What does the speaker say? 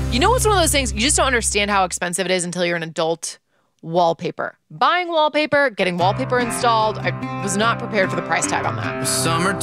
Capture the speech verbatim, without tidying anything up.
You know what's one of those things, you just don't understand how expensive it is until you're an adult? Wallpaper. Buying wallpaper, getting wallpaper installed, I was not prepared for the price tag on that. Summer